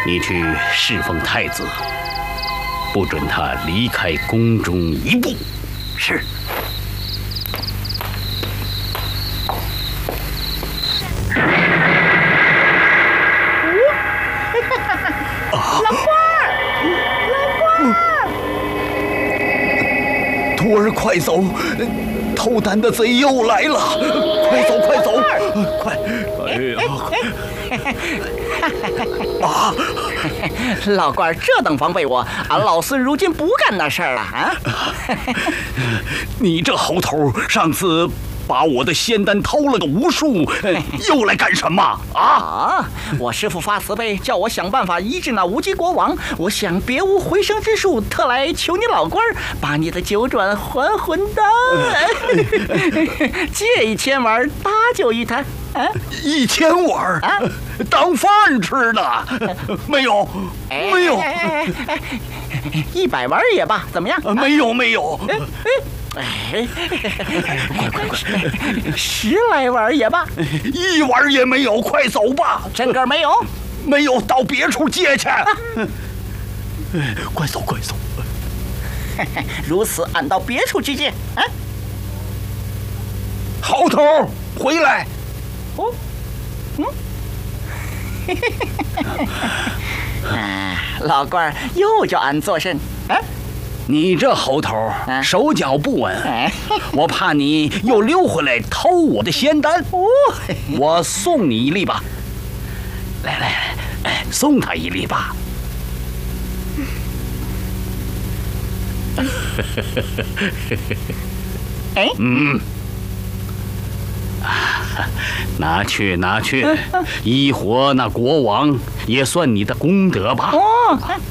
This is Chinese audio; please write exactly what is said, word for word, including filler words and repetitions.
你去侍奉太子，不准他离开宫中一步。 是。 老官儿，老官儿， 徒儿快走！偷丹的贼又来了！快走，快走，快！哎呀！啊！ 老官儿这等防备我，俺老孙如今不干那事儿了啊！ 你这猴头，上次把我的仙丹偷了个无数，又来干什么啊？ 啊！我师父发慈悲，叫我想办法医治那无极国王。我想别无回生之术，特来求你老官儿把你的九转还魂丹，借一千丸搭救一坛。啊、 一千丸啊，当饭吃的？没有，没有。 哎哎哎哎、一百丸也罢，怎么样？ 啊、没有，没有。 哎哎快快快！十来丸也罢， 一丸也没有，快走吧！ 真个没有， 没有，到别处借去。啊、快走，快走！ 如此，俺到别处去借。啊！ 猴头，回来！ 哦，嗯，啊，老官儿又叫俺做甚？啊？ 你这猴头，手脚不稳，我怕你又溜回来偷我的仙丹。哦，我送你一粒吧。来来来，送他一粒吧。 哎， 嗯，拿去拿去，医活那国王也算你的功德吧。 哦。